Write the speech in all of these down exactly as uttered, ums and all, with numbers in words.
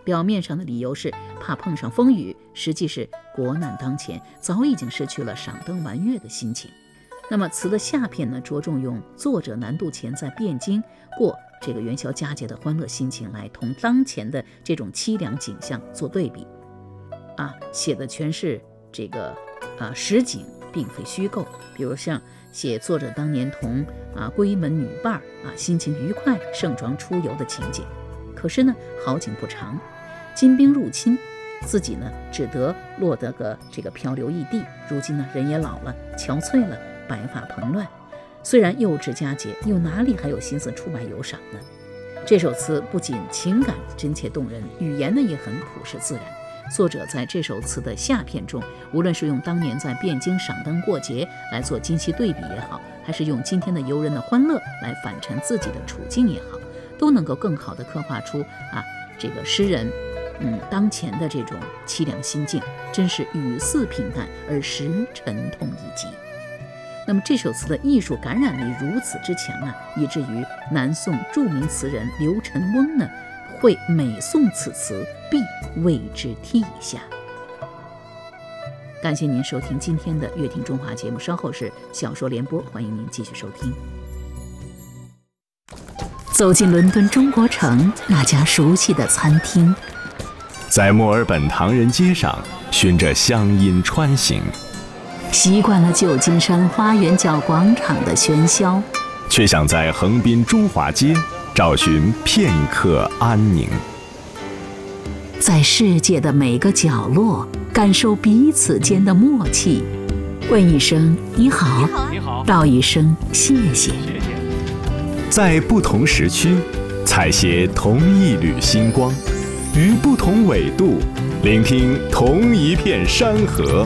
表面上的理由是怕碰上风雨，实际是国难当前，早已经失去了赏灯玩月的心情。那么词的下片呢，着重用作者南渡前在汴京过这个元宵佳节的欢乐心情来同当前的这种凄凉景象做对比啊，写的全是这个啊实景，并非虚构。比如像写作者当年同啊闺门女伴啊心情愉快盛装出游的情景。可是呢，好景不长，金兵入侵，自己呢只得落得个这个漂流异地。如今呢，人也老了，憔悴了，白发蓬乱，虽然幼稚佳节，又哪里还有心思出外游赏呢？这首词不仅情感真切动人，语言呢也很朴实自然。作者在这首词的下片中，无论是用当年在汴京赏灯过节来做今昔对比也好，还是用今天的游人的欢乐来反陈自己的处境也好，都能够更好地刻画出啊这个诗人嗯当前的这种凄凉心境，真是语似平淡而实沉痛一击。那么这首词的艺术感染力如此之强啊，以至于南宋著名词人刘辰翁呢，会每诵此词必为之涕下。感谢您收听今天的乐听中华节目，稍后是小说联播，欢迎您继续收听。走进伦敦中国城那家熟悉的餐厅， 在墨尔本唐人街上循着乡音穿行， 习惯了旧金山花园角广场的喧嚣， 却想在横滨中华街找寻片刻安宁。 在世界的每个角落感受彼此间的默契，问一声你好， 你好， 道一声谢谢。 在不同时区采撷同一缕星光，于不同纬度聆听同一片山河。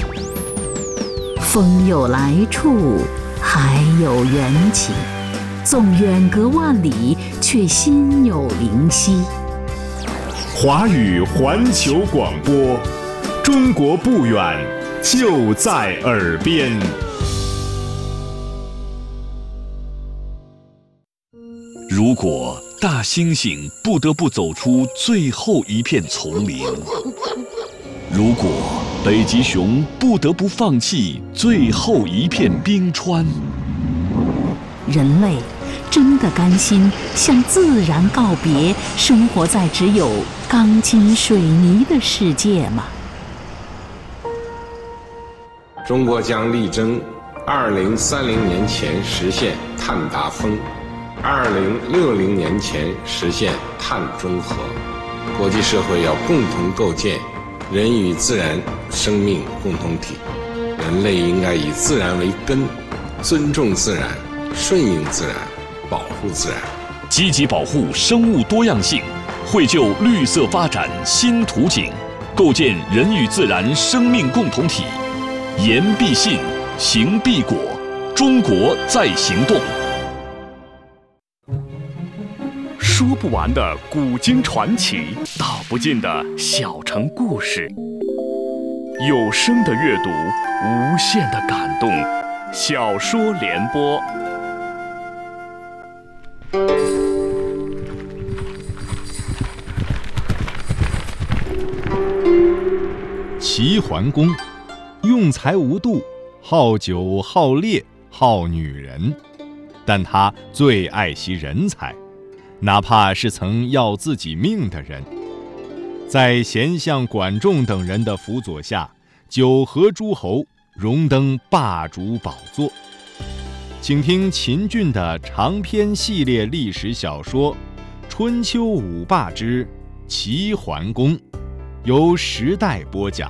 风有来处，海有缘起，纵远隔万里，却心有灵犀。 华语环球广播，中国不远，就在耳边。 如果大猩猩不得不走出最后一片丛林，如果北极熊不得不放弃最后一片冰川， 人类真的甘心向自然告别，生活在只有钢筋水泥的世界吗？ 中国将力争二零三零年前实现碳达峰，二零六零年前实现碳中和。国际社会要共同构建人与自然生命共同体，人类应该以自然为根，尊重自然，顺应自然，保护自然， 积极保护生物多样性，绘就绿色发展新图景，构建人与自然生命共同体。言必信，行必果，中国在行动。说不完的古今传奇，道不尽的小城故事，有声的阅读，无限的感动。小说联播。 齐桓公用才无度，好酒好猎好女人，但他最爱惜人才，哪怕是曾要自己命的人。在贤相管仲等人的辅佐下，九合诸侯，荣登霸主宝座。请听秦俊的长篇系列历史小说《春秋五霸之齐桓公》，由时代播讲。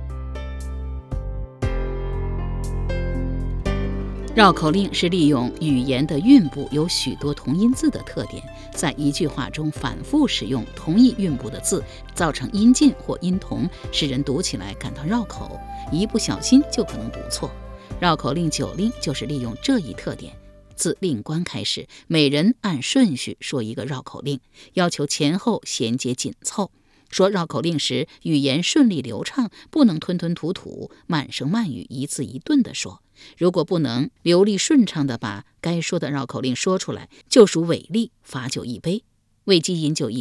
绕口令是利用语言的韵部有许多同音字的特点，在一句话中反复使用同一韵部的字，造成音近或音同，使人读起来感到绕口，一不小心就可能读错。绕口令九令就是利用这一特点，自令官开始，每人按顺序说一个绕口令，要求前后衔接紧凑。说绕口令时，语言顺利流畅，不能吞吞吐吐、慢声慢语、一字一顿地说。如果不能流利顺畅地把该说的绕口令说出来，就属违例，罚酒一杯。未饥饮酒一杯，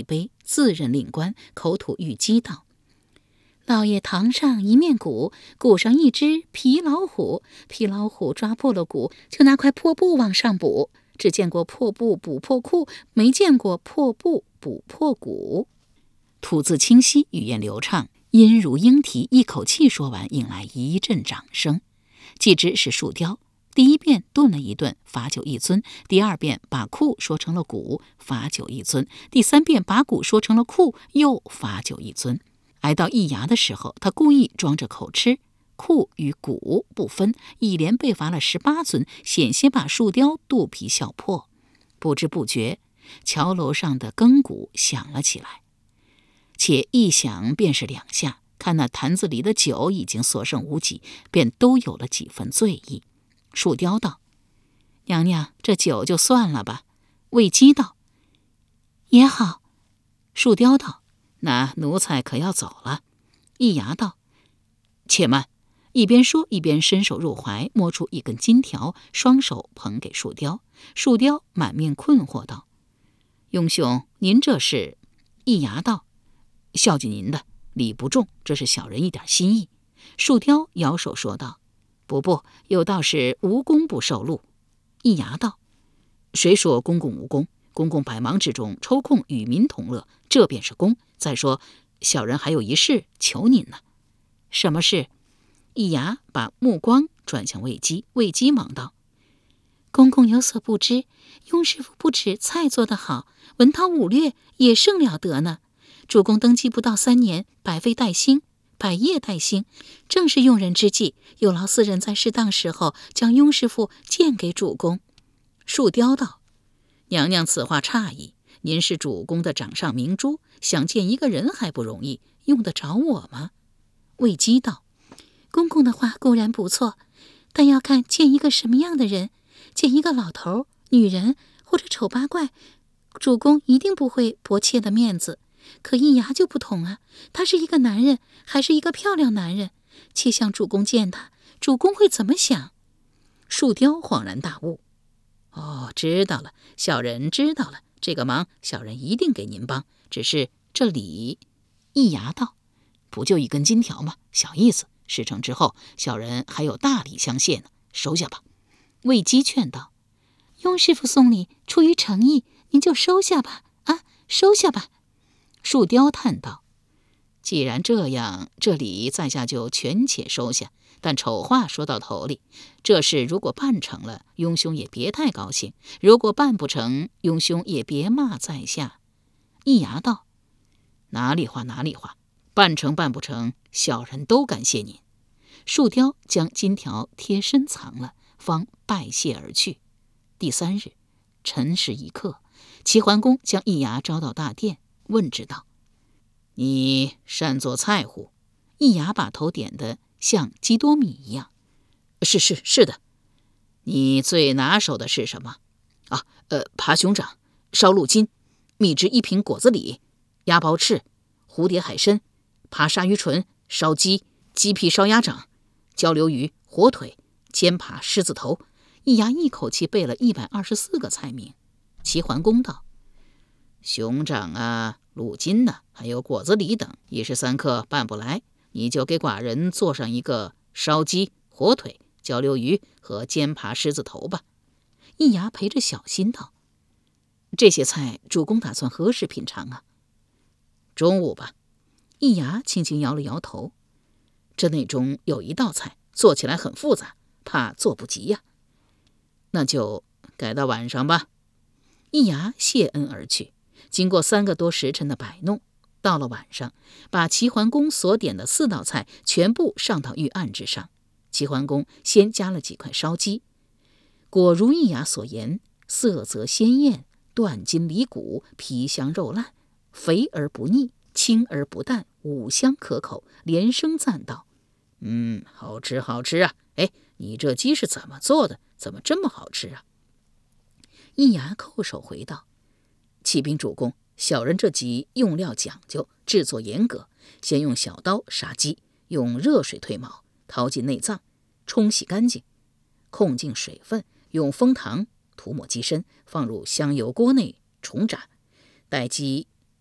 自任令官，口吐玉鸡道：老爷堂上一面鼓，鼓上一只皮老虎，皮老虎抓破了鼓，就拿块破布往上补。只见过破布补破裤，没见过破布补破鼓。吐字清晰，语言流畅，音如莺啼，一口气说完，引来一阵掌声。既知是树雕，第一遍顿了一顿，罚酒一尊；第二遍把裤说成了鼓，罚酒一尊；第三遍把鼓说成了裤，又罚酒一尊。挨到一衙的时候，他故意装着口吃，裤与鼓不分，一连被罚了十八尊，险些把树雕肚皮笑破。不知不觉，桥楼上的更鼓响了起来，且一响便是两下。看那坛子里的酒已经所剩无几，便都有了几分醉意。树雕道：娘娘，这酒就算了吧。魏姬道：也好。树雕道：那奴才可要走了。一衙道：且慢。一边说一边伸手入怀，摸出一根金条，双手捧给树雕。树雕满面困惑道：雍兄，您这是？一衙道：孝敬您的，礼不重，这是小人一点心意。树雕摇手说道：不不，有道是无功不受禄。一衙道：谁说公公无功？公公百忙之中抽空与民同乐，这便是功。再说小人还有一事求您呢。什么事？一衙把目光转向魏姬，魏姬忙道：公公有所不知，雍师傅不止菜做得好，文韬武略也甚了得呢。主公登基不到三年，百废待兴，百业待兴，正是用人之际，有劳四人在适当时候将雍师傅荐给主公。树雕道：娘娘此话差矣，您是主公的掌上明珠，想见一个人还不容易，用得着我吗？魏姬道：公公的话固然不错，但要看见一个什么样的人。见一个老头、女人或者丑八怪，主公一定不会薄切的面子。可一衙就不同啊，他是一个男人，还是一个漂亮男人，且想主公见他，主公会怎么想？树雕恍然大悟：哦，知道了，小人知道了，这个忙小人一定给您帮，只是这礼……一衙道：不就一根金条吗？小意思，事成之后，小人还有大礼相谢呢，收下吧。魏姬劝道：雍师傅送礼出于诚意，您就收下吧，啊，收下吧。树雕叹道：既然这样，这礼在下就权且收下。但丑话说到头里，这事如果办成了，雍兄也别太高兴；如果办不成，雍兄也别骂在下。一衙道：哪里话哪里话，办成办不成，小人都感谢您。树雕将金条贴身藏了，方拜谢而去。第三日辰时一刻，齐桓公将一衙招到大殿，问之道：你善做菜乎？一衙把头点得像基多米一样：是是是的。你最拿手的是什么？啊，呃，扒熊掌、烧鹿筋、秘制一品果子狸、鸭包翅、蝴蝶海参、扒鲨鱼唇、烧鸡、鸡屁烧鸭掌、焦溜鱼、火腿、煎扒狮子头。一衙一口气背了一百二十四个菜名。齐桓公道：熊掌啊、鹿筋呐、啊，还有果子狸等，一时三刻办不来，你就给寡人做上一个烧鸡、火腿、焦溜鱼和煎扒狮子头吧。一衙陪着小心道：这些菜主公打算何时品尝啊？中午吧。一衙轻轻摇了摇头：这内中有一道菜做起来很复杂，怕做不及呀、啊。那就改到晚上吧。一衙谢恩而去。经过三个多时辰的摆弄，到了晚上，把齐桓公所点的四道菜全部上到御案之上。齐桓公先加了几块烧鸡，果如一衙所言，色泽鲜艳，断筋离骨，皮香肉烂，肥而不腻，清而不淡，五香可口，连声赞道：嗯，好吃好吃啊！哎，你这鸡是怎么做的？怎么这么好吃啊？一衙叩首回道：启禀主公，小人这鸡用料讲究，制作严格，先用小刀杀鸡，用热水退毛，掏尽内脏，冲洗干净，控净水分，用枫糖涂抹鸡身，放入香油锅内重炸，待鸡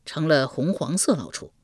成了红黄色老处。